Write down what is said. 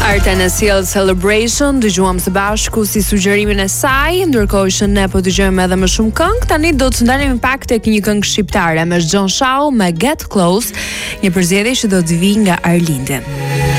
Marta në sjell Celebration, dëgjuam së bashku si sugjerimin e saj, ndërkohë që ne po dëgjojmë edhe më shumë këngë. Tani do të ndalemi pak tek një këngë shqiptare me John Shao me Get Close, një përzgjedhje që do të vijë nga Arlinde.